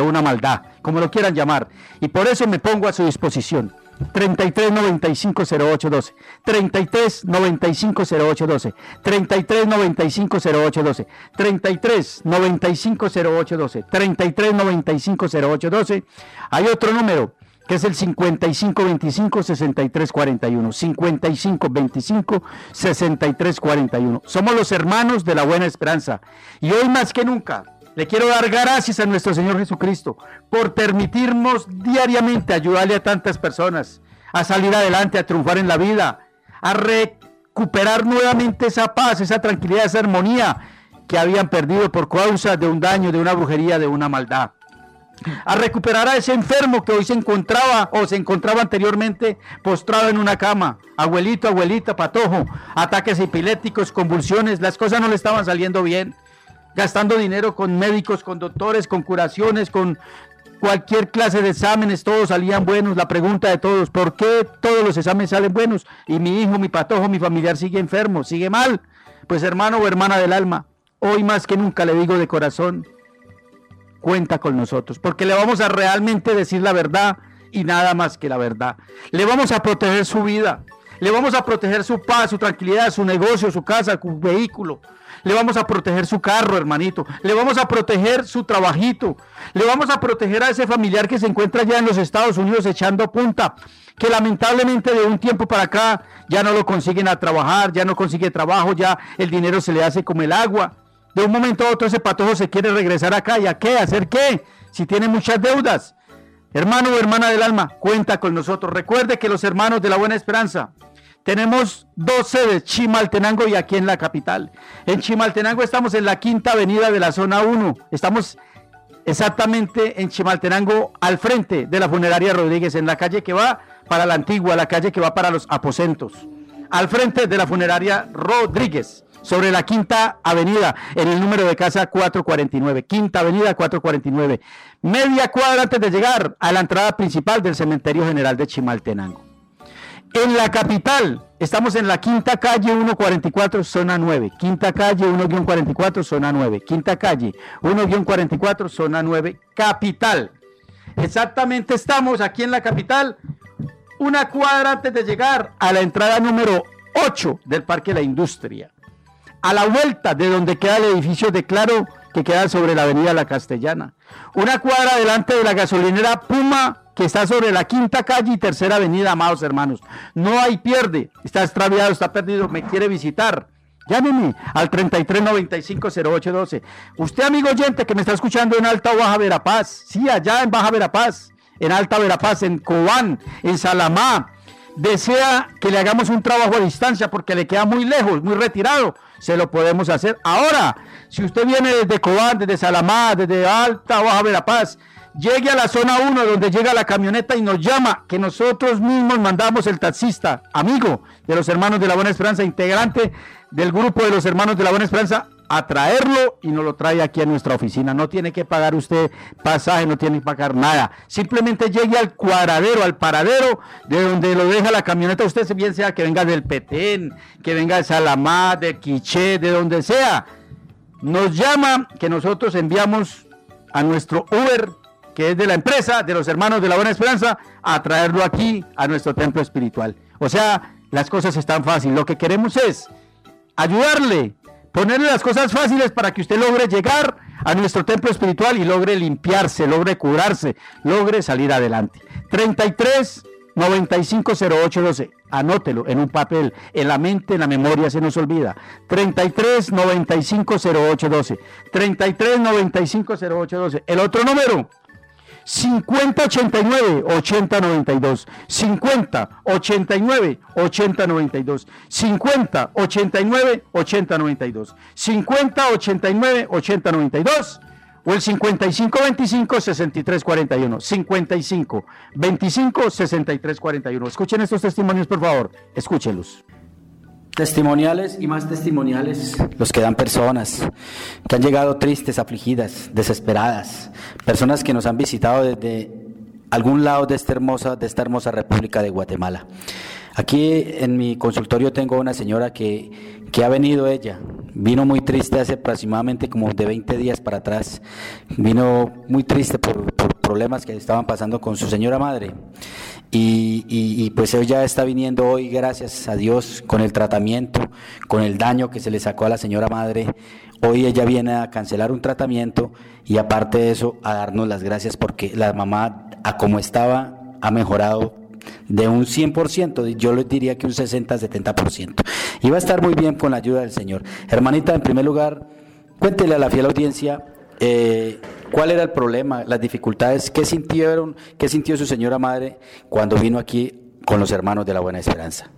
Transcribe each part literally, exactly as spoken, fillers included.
una maldad, como lo quieran llamar, y por eso me pongo a su disposición. treinta y tres noventa y cinco cero ocho doce, treinta y tres noventa y cinco cero ocho doce, treinta y tres noventa y cinco cero ocho doce, treinta y tres noventa y cinco cero ocho doce, treinta y tres noventa y cinco cero ocho doce. Hay otro número que es el cincuenta y cinco veinticinco sesenta y tres cuarenta y uno, cincuenta y cinco veinticinco sesenta y tres cuarenta y uno. Somos los hermanos de la Buena Esperanza, y hoy más que nunca le quiero dar gracias a nuestro Señor Jesucristo por permitirnos diariamente ayudarle a tantas personas a salir adelante, a triunfar en la vida, a recuperar nuevamente esa paz, esa tranquilidad, esa armonía que habían perdido por causa de un daño, de una brujería, de una maldad. A recuperar a ese enfermo que hoy se encontraba o se encontraba anteriormente postrado en una cama. Abuelito, abuelita, patojo, ataques epilépticos, convulsiones, las cosas no le estaban saliendo bien. Gastando dinero con médicos, con doctores, con curaciones, con cualquier clase de exámenes, todos salían buenos. La pregunta de todos, ¿por qué todos los exámenes salen buenos? Y mi hijo, mi patojo, mi familiar sigue enfermo, sigue mal. Pues hermano o hermana del alma, hoy más que nunca le digo de corazón, cuenta con nosotros, porque le vamos a realmente decir la verdad y nada más que la verdad. Le vamos a proteger su vida, le vamos a proteger su paz, su tranquilidad, su negocio, su casa, su vehículo. Le vamos a proteger su carro, hermanito. Le vamos a proteger su trabajito. Le vamos a proteger a ese familiar que se encuentra ya en los Estados Unidos echando punta, que lamentablemente de un tiempo para acá ya no lo consiguen a trabajar, ya no consigue trabajo, ya el dinero se le hace como el agua. De un momento a otro ese patojo se quiere regresar acá. ¿Y a qué? ¿Hacer qué? Si tiene muchas deudas. Hermano o hermana del alma, cuenta con nosotros. Recuerde que los hermanos de la Buena Esperanza tenemos dos sedes, Chimaltenango y aquí en la capital. En Chimaltenango estamos en la quinta avenida de la zona uno. Estamos exactamente en Chimaltenango, al frente de la funeraria Rodríguez, en la calle que va para la Antigua, la calle que va para los aposentos. Al frente de la funeraria Rodríguez, sobre la quinta avenida, en el número de casa cuatrocientos cuarenta y nueve, quinta avenida cuatrocientos cuarenta y nueve, media cuadra antes de llegar a la entrada principal del cementerio general de Chimaltenango. En la capital, estamos en la quinta calle ciento cuarenta y cuatro, zona nueve, quinta calle ciento cuarenta y cuatro, zona nueve, quinta calle ciento cuarenta y cuatro, zona nueve, capital. Exactamente estamos aquí en la capital, una cuadra antes de llegar a la entrada número ocho del Parque La Industria, a la vuelta de donde queda el edificio de Claro, que queda sobre la avenida La Castellana, una cuadra delante de la gasolinera Puma, que está sobre la quinta calle y tercera avenida, amados hermanos. No hay pierde, está extraviado, está perdido, me quiere visitar, llámeme al treinta y tres noventa y cinco cero ocho doce. Usted, amigo oyente que me está escuchando en Alta o Baja Verapaz, sí, allá en Baja Verapaz, en Alta Verapaz, en Cobán, en Salamá, desea que le hagamos un trabajo a distancia porque le queda muy lejos, muy retirado, se lo podemos hacer. Ahora, si usted viene desde Cobán, desde Salamá, desde Alta o Baja Verapaz, llegue a la zona uno donde llega la camioneta y nos llama, que nosotros mismos mandamos el taxista, amigo de los hermanos de la Buena Esperanza, integrante del grupo de los hermanos de la Buena Esperanza, a traerlo y nos lo trae aquí a nuestra oficina. No tiene que pagar usted pasaje, no tiene que pagar nada. Simplemente llegue al cuadradero, al paradero de donde lo deja la camioneta. Usted, bien sea que venga del Petén, que venga de Salamá, de Quiché, de donde sea, nos llama, que nosotros enviamos a nuestro Uber, que es de la empresa de los hermanos de la Buena Esperanza, a traerlo aquí a nuestro templo espiritual. O sea, las cosas están fáciles. Lo que queremos es ayudarle, ponerle las cosas fáciles para que usted logre llegar a nuestro templo espiritual y logre limpiarse, logre curarse, logre salir adelante. treinta y tres noventa y cinco cero ocho doce, anótelo en un papel, en la mente, en la memoria se nos olvida. treinta y tres noventa y cinco cero ocho doce, treinta y tres noventa y cinco cero ocho doce. El otro número, cincuenta ochenta y nueve ochenta noventa y dos, cincuenta ochenta y nueve ochenta noventa y dos, cincuenta ochenta y nueve ochenta noventa y dos, cincuenta ochenta y nueve ochenta noventa y dos, o el cincuenta y cinco veinticinco sesenta y tres cuarenta y uno, cincuenta y cinco veinticinco sesenta y tres cuarenta y uno. Escuchen estos testimonios, por favor, escúchenlos. Testimoniales y más testimoniales, los que dan personas que han llegado tristes, afligidas, desesperadas, personas que nos han visitado desde algún lado de esta hermosa, de esta hermosa República de Guatemala. Aquí en mi consultorio tengo una señora que, que ha venido ella, vino muy triste hace aproximadamente como de veinte días para atrás, vino muy triste por, por problemas que estaban pasando con su señora madre. Y, y, y pues ella está viniendo hoy, gracias a Dios, con el tratamiento, con el daño que se le sacó a la señora madre. Hoy ella viene a cancelar un tratamiento y aparte de eso a darnos las gracias porque la mamá, a como estaba, ha mejorado de un cien por ciento, yo les diría que un sesenta a setenta por ciento. Y va a estar muy bien con la ayuda del Señor. Hermanita, en primer lugar, cuéntele a la fiel audiencia eh, cuál era el problema, las dificultades, qué sintieron, qué sintió su señora madre cuando vino aquí con los hermanos de la Buena Esperanza.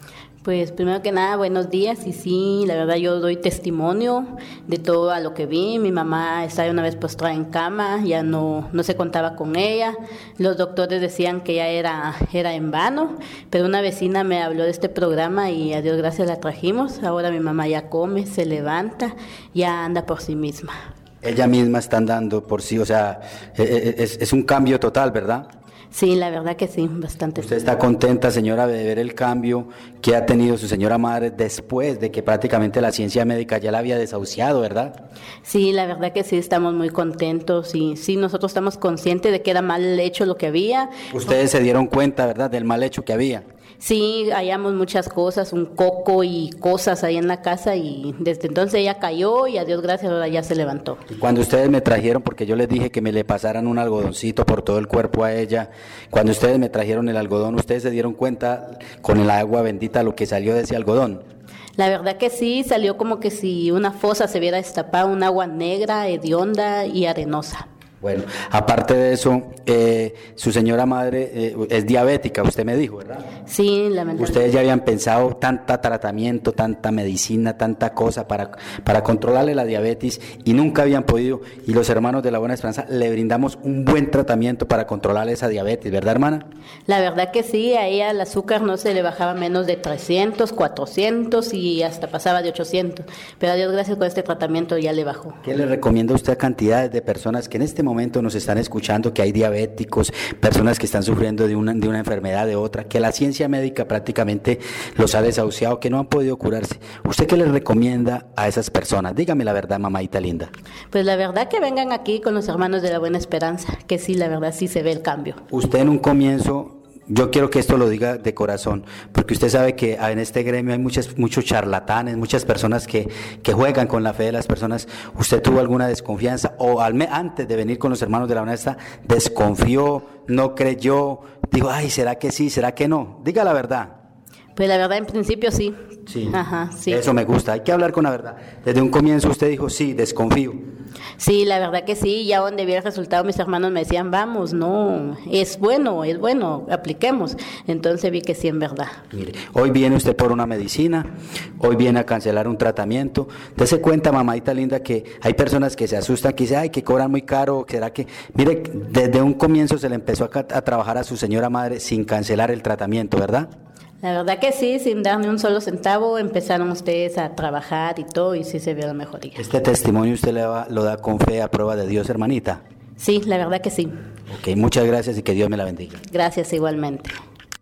Pues primero que nada, buenos días, y sí, la verdad yo doy testimonio de todo a lo que vi. Mi mamá estaba una vez postrada en cama, ya no, no se contaba con ella, los doctores decían que ya era, era en vano, pero una vecina me habló de este programa y a Dios gracias la trajimos. Ahora mi mamá ya come, se levanta, ya anda por sí misma. Ella misma está andando por sí, o sea, es, es un cambio total, ¿verdad? Sí, la verdad que sí, bastante. ¿Usted está contenta, señora, de ver el cambio que ha tenido su señora madre después de que prácticamente la ciencia médica ya la había desahuciado, verdad? Sí, la verdad que sí, estamos muy contentos y sí, nosotros estamos conscientes de que era mal hecho lo que había. Ustedes se dieron cuenta, ¿verdad?, del mal hecho que había. Sí, hallamos muchas cosas, un coco y cosas ahí en la casa y desde entonces ella cayó y a Dios gracias ahora ya se levantó. Y cuando ustedes me trajeron, porque yo les dije que me le pasaran un algodoncito por todo el cuerpo a ella, cuando ustedes me trajeron el algodón, ¿ustedes se dieron cuenta con el agua bendita lo que salió de ese algodón? La verdad que sí, salió como que si una fosa se hubiera destapado, un agua negra, hedionda y arenosa. Bueno, aparte de eso, eh, su señora madre eh, es diabética, usted me dijo, ¿verdad? Sí, lamentablemente. Ustedes ya habían pensado tanta tratamiento, tanta medicina, tanta cosa para, para controlarle la diabetes y nunca habían podido, y los hermanos de la Buena Esperanza le brindamos un buen tratamiento para controlarle esa diabetes, ¿verdad, hermana? La verdad que sí, a ella el azúcar no se le bajaba menos de trescientos, cuatrocientos y hasta pasaba de ochocientos, pero a Dios gracias con este tratamiento ya le bajó. ¿Qué le recomienda usted a cantidades de personas que en este momento momento nos están escuchando, que hay diabéticos, personas que están sufriendo de una, de una enfermedad, de otra, que la ciencia médica prácticamente los ha desahuciado, que no han podido curarse? ¿Usted qué les recomienda a esas personas? Dígame la verdad, mamadita linda. Pues la verdad que vengan aquí con los hermanos de la Buena Esperanza, que sí, la verdad sí se ve el cambio. Usted en un comienzo... Yo quiero que esto lo diga de corazón, porque usted sabe que en este gremio hay muchas, muchos charlatanes, muchas personas que, que juegan con la fe de las personas. ¿Usted tuvo alguna desconfianza o al me, antes de venir con los hermanos de la Buena Esperanza desconfió, no creyó, digo, ay, ¿será que sí, será que no? Diga la verdad. Pues la verdad en principio sí. Sí. Ajá, sí. Eso me gusta, hay que hablar con la verdad. Desde un comienzo usted dijo, sí, desconfío. Sí, la verdad que sí, ya donde vi el resultado mis hermanos me decían, vamos, no, es bueno, es bueno, apliquemos. Entonces vi que sí, en verdad. Mire, hoy viene usted por una medicina, hoy viene a cancelar un tratamiento. Dese cuenta, mamadita linda, que hay personas que se asustan, que dicen, ay, que cobran muy caro, ¿será que? Mire, desde un comienzo se le empezó a, a trabajar a su señora madre sin cancelar el tratamiento, ¿verdad? La verdad que sí, sin dar ni un solo centavo, empezaron ustedes a trabajar y todo, y sí se vio la mejoría. ¿Este testimonio usted le va, lo da con fe a prueba de Dios, hermanita? Sí, la verdad que sí. Ok, muchas gracias y que Dios me la bendiga. Gracias igualmente.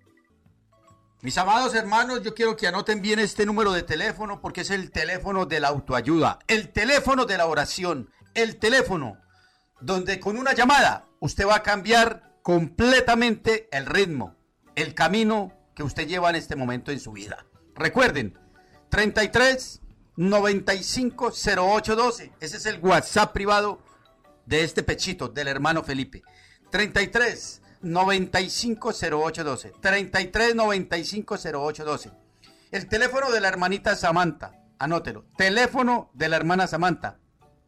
Mis amados hermanos, yo quiero que anoten bien este número de teléfono porque es el teléfono de la autoayuda, el teléfono de la oración, el teléfono donde con una llamada usted va a cambiar completamente el ritmo, el camino que usted lleva en este momento en su vida. Recuerden, treinta y tres, noventa y cinco, cero ocho doce. Ese es el WhatsApp privado de este pechito, del hermano Felipe. treinta y tres, noventa y cinco, cero ocho doce. treinta y tres, noventa y cinco, cero ocho doce. El teléfono de la hermanita Samantha, anótelo. Teléfono de la hermana Samantha.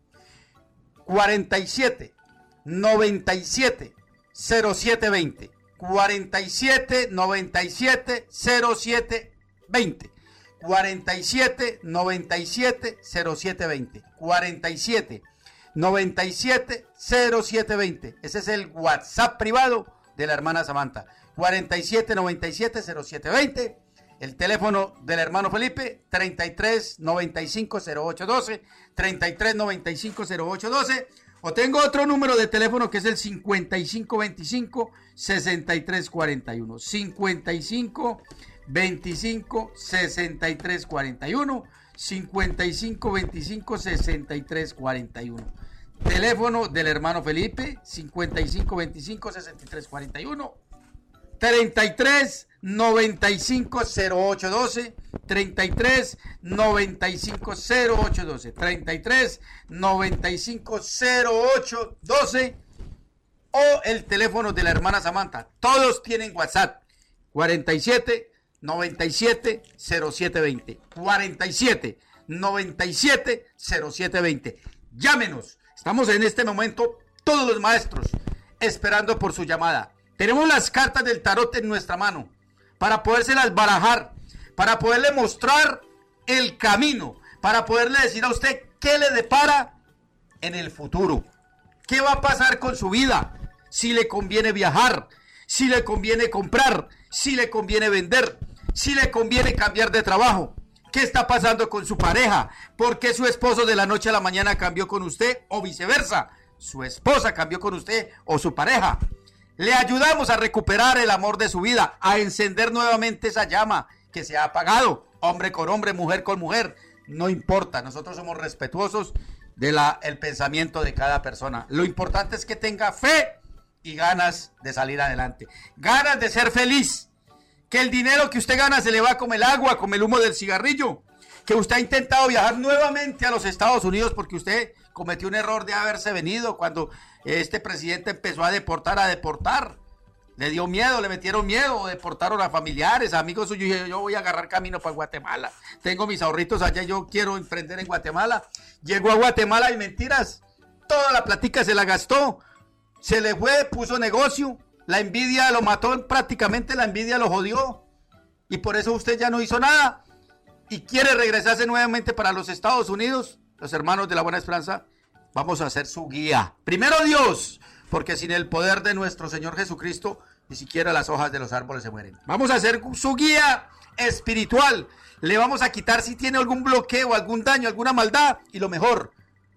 cuarenta y siete, noventa y siete, cero siete veinte. cuarenta y siete, noventa y siete, cero siete veinte. cuarenta y siete, noventa y siete, cero siete veinte. cuarenta y siete, noventa y siete, cero siete veinte. Ese es el WhatsApp privado de la hermana Samantha. cuarenta y siete, noventa y siete, cero siete veinte. El teléfono del hermano Felipe, treinta y tres, noventa y cinco, cero ocho doce. treinta y tres, noventa y cinco, cero ocho doce. O tengo otro número de teléfono que es el cincuenta y cinco veinticinco, sesenta y tres cuarenta y uno. cincuenta y cinco veinticinco, sesenta y tres, cuarenta y uno, cincuenta y cinco, veinticinco, sesenta y tres, cuarenta y uno. Teléfono del hermano Felipe, cincuenta y cinco, veinticinco, sesenta y tres, cuarenta y uno, treinta y tres, noventa y cinco, cero ocho doce, treinta y tres, noventa y cinco, cero ocho doce, treinta y tres, noventa y cinco, cero ocho doce, o el teléfono de la hermana Samantha. Todos tienen WhatsApp, cuarenta y siete, noventa y siete, cero siete veinte, cuarenta y siete, noventa y siete, cero siete veinte. Llámenos, estamos en este momento todos los maestros esperando por su llamada. Tenemos las cartas del tarot en nuestra mano para podérselas barajar, para poderle mostrar el camino, para poderle decir a usted qué le depara en el futuro, qué va a pasar con su vida, si le conviene viajar, si le conviene comprar, si le conviene vender, si le conviene cambiar de trabajo, qué está pasando con su pareja, por qué su esposo de la noche a la mañana cambió con usted o viceversa, su esposa cambió con usted o su pareja. Le ayudamos a recuperar el amor de su vida, a encender nuevamente esa llama que se ha apagado, hombre con hombre, mujer con mujer, no importa, nosotros somos respetuosos del pensamiento de cada persona. Lo importante es que tenga fe y ganas de salir adelante, ganas de ser feliz, que el dinero que usted gana se le va como el agua, como el humo del cigarrillo, que usted ha intentado viajar nuevamente a los Estados Unidos porque usted cometió un error de haberse venido cuando este presidente empezó a deportar, a deportar. Le dio miedo, le metieron miedo, deportaron a familiares, a amigos suyos. Yo, yo voy a agarrar camino para Guatemala. Tengo mis ahorritos allá, yo quiero emprender en Guatemala. Llegó a Guatemala y mentiras. Toda la platica se la gastó. Se le fue, puso negocio. La envidia lo mató, prácticamente la envidia lo jodió. Y por eso usted ya no hizo nada. Y quiere regresarse nuevamente para los Estados Unidos. Los hermanos de la Buena Esperanza, vamos a hacer su guía. Primero Dios, porque sin el poder de nuestro Señor Jesucristo, ni siquiera las hojas de los árboles se mueren. Vamos a hacer su guía espiritual. Le vamos a quitar si tiene algún bloqueo, algún daño, alguna maldad. Y lo mejor,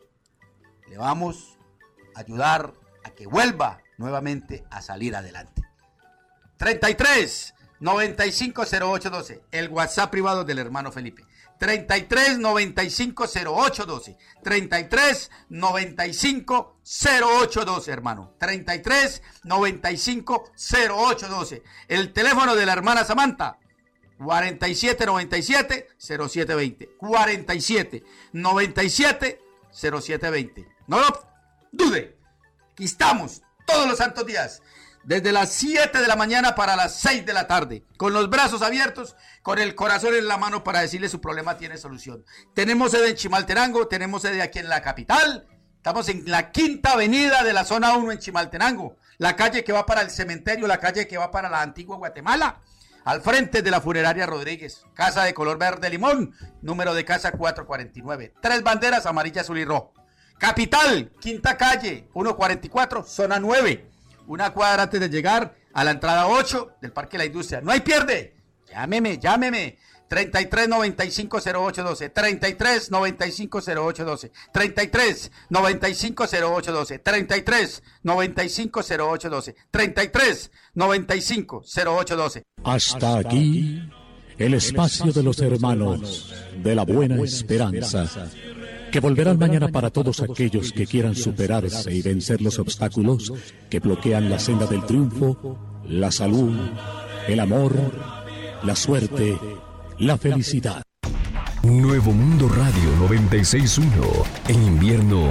le vamos a ayudar a que vuelva nuevamente a salir adelante. treinta y tres, noventa y cinco, cero ocho doce, el WhatsApp privado del hermano Felipe. treinta y tres, noventa y cinco, cero ocho doce, treinta y tres, noventa y cinco, cero ocho doce, hermano. treinta y tres, noventa y cinco, cero ocho doce. El teléfono de la hermana Samantha, cuarenta y siete, noventa y siete, cero siete veinte. cuarenta y siete, noventa y siete, cero siete veinte. No lo dude. Aquí estamos todos los santos días, desde las siete de la mañana para las seis de la tarde, con los brazos abiertos, con el corazón en la mano para decirle su problema tiene solución. Tenemos sede en Chimaltenango, tenemos sede aquí en la capital, estamos en la quinta avenida de la zona uno en Chimaltenango, la calle que va para el cementerio, la calle que va para la antigua Guatemala, al frente de la funeraria Rodríguez, casa de color verde limón, número de casa cuatrocientos cuarenta y nueve, tres banderas amarilla, azul y rojo. Capital, quinta calle, ciento cuarenta y cuatro, zona nueve. Una cuadra antes de llegar a la entrada ocho del Parque La Industria. No hay pierde. Llámeme, llámeme. treinta y tres, noventa y cinco, cero ocho doce. treinta y tres, noventa y cinco, cero ocho doce. treinta y tres, noventa y cinco, cero ocho doce. treinta y tres, noventa y cinco, cero ocho doce. treinta y tres, noventa y cinco, cero ocho doce. Hasta aquí el espacio de los hermanos de la Buena Esperanza, que volverán mañana para todos aquellos que quieran superarse y vencer los obstáculos que bloquean la senda del triunfo, la salud, el amor, la suerte, la felicidad. Nuevo Mundo Radio noventa y seis punto uno. En invierno,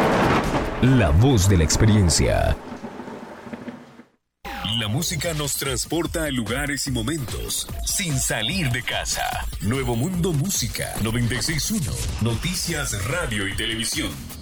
la voz de la experiencia. La música nos transporta a lugares y momentos sin salir de casa. Nuevo Mundo Música noventa y seis punto uno. Noticias, radio y televisión.